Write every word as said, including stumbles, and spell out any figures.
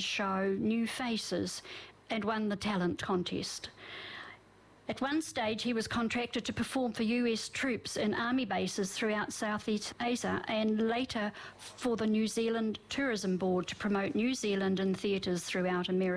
challenge show New Faces and won the talent contest. At one stage, he was contracted to perform for U S troops in army bases throughout Southeast Asia, and later for the New Zealand Tourism Board to promote New Zealand in theatres throughout America.